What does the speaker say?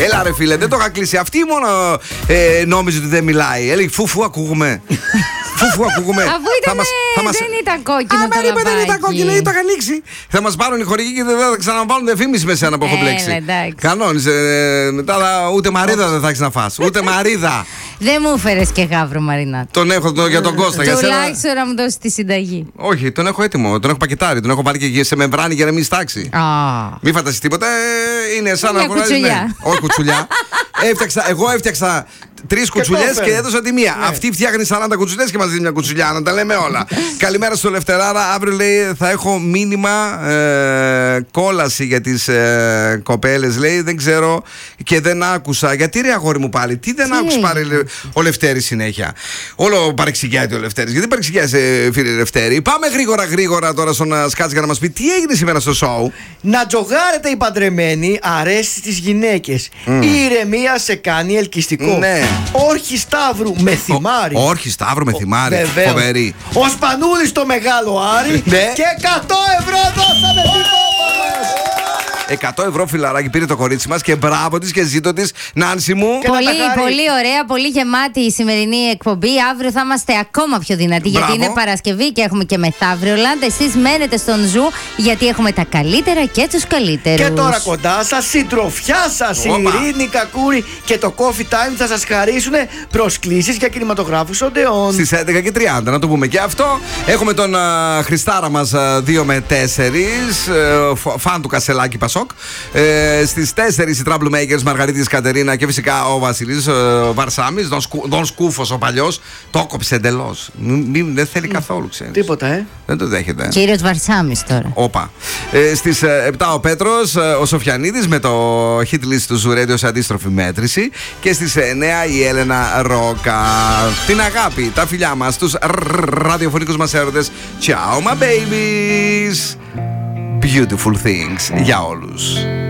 Έλα ρε φίλε, δεν το είχα κλείσει. Αυτή μόνο νόμιζε ότι δεν μιλάει. Έλεγε φουφού ακούγουμε. Φουφού ακούγουμε. Αφού δεν ήταν κόκκινο. Άμα είπε δεν ήταν κόκκινο, ή το είχα ανοίξει. Θα μας πάρουν οι χορηγοί και δεν θα ξαναβάλουν διαφήμιση με σένα που έχω μπλέξει. Κανόνισε. Μετά ούτε μαρίδα δεν θα έχεις να φας. Ούτε μαρίδα. Δεν μου έφερες και γάβρο, Μαρινά. Τον έχω για τον Κώστα. Τουλάχιστον να μου δώσει τη συνταγή. Όχι, τον έχω έτοιμο. Τον έχω πακετάρει. Τον έχω πάρει και σε μεμβράνη για να μην στάξει. Μην φανταστείς τίποτα. Είναι σαν να αγοράζεις. Όχι κουτσουλιά. Εγώ έφτιαξα 3 κουτσουλιές και έδωσα τη μία. Ναι. Αυτή φτιάχνει 40 κουτσουλιές και μας δίνει μια κουτσουλιά. Να τα λέμε όλα. Καλημέρα στο Λευτεράρα. Αύριο λέει θα έχω μήνυμα κόλαση για τις κοπέλες. Λέει δεν ξέρω και δεν άκουσα. Γιατί ρε αγόρι μου πάλι, τι δεν άκουσα πάλι ο Λευτέρης συνέχεια. Όλο παρεξηγιάται ο Λευτέρης. Γιατί παρεξηγιάσαι φίλε Λευτέρη. Πάμε γρήγορα τώρα στον Σκάτς για να μας πει τι έγινε σήμερα στο σοου. Να τζογάρετε οι παντρεμένοι, αρέσει στις γυναίκες. Η ηρεμία σε κάνει ελκυστικό. Ναι. Όρχη Σταύρου με θυμάρι. Όρχη Σταύρου με θυμάρι. Φοβερή. Ο Σπανούλης στο Μεγάλο Άρη. Ναι. Και 100 ευρώ δώσαμε την κόμμα μας. 100 ευρώ φιλαράκι πήρε το κορίτσι μας και μπράβο της και ζήτω της, Νάνση μου. Πολύ ωραία, πολύ γεμάτη η σημερινή εκπομπή. Αύριο θα είμαστε ακόμα πιο δυνατοί. Μπράβο. Γιατί είναι Παρασκευή και έχουμε και μεθαύριο Λάντα. Εσείς μένετε στον Ζου γιατί έχουμε τα καλύτερα και τους καλύτερους. Και τώρα κοντά σας, συντροφιά σας, η Ειρήνη Κακούρη και το Coffee Time θα σας χαρίσουν προσκλήσεις για κινηματογράφους οντεών. Στις 11:30, να το πούμε και αυτό. Έχουμε τον Χριστάρα μας 2 με 4, φαν του Κασελάκη Πασόκ. Στις 4 οι Troublemakers, Μαργαρίτης Κατερίνα και φυσικά ο Βασιλής Βαρσάμις, Δον Σκούφος ο παλιός. Το κόψε εντελώς. Δεν θέλει καθόλου, ξέρεις. Τίποτα, Δεν το δέχεται. Κύριος Βαρσάμις τώρα. Όπα. Στις 7 ο Πέτρος, ο Σοφιανίδης με το hit list του Ζουρέντιο σε αντίστροφη μέτρηση. Και στις 9 η Έλενα Ρόκα. Την αγάπη, τα φιλιά μας, τους ραδιοφωνικούς μας έρωτες. Ciao my babies. Beautiful things για όλους.